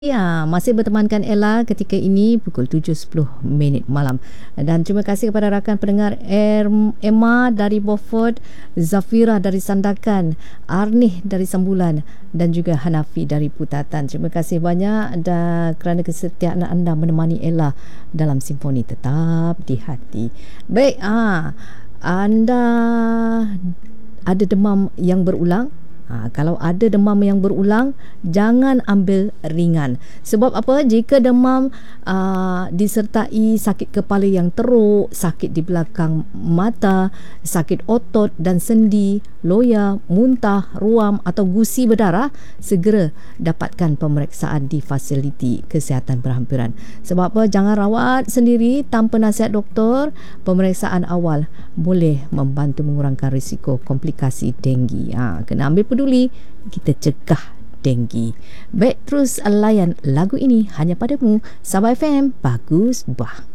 Ya, masih bertemankan Ella ketika ini pukul 7.10 malam. Dan terima kasih kepada rakan pendengar Emma dari Beaufort, Zafira dari Sandakan, Arnih dari Sambulan dan juga Hanafi dari Putatan. Terima kasih banyak dan kerana kesetiaan anda menemani Ella dalam Simfoni Tetap di Hati. Baik, anda ada demam yang berulang? Kalau ada demam yang berulang, jangan ambil ringan. Sebab apa? Jika demam disertai sakit kepala yang teruk, sakit di belakang mata, sakit otot dan sendi, loya, muntah, ruam atau gusi berdarah, segera dapatkan pemeriksaan di fasiliti kesihatan berhampiran. Sebab apa? Jangan rawat sendiri tanpa nasihat doktor. Pemeriksaan awal boleh membantu mengurangkan risiko komplikasi denggi. Kena ambil peduli, kita cegah denggi. Baik, terus layan lagu ini hanya padamu. Sabah FM, bagus bah.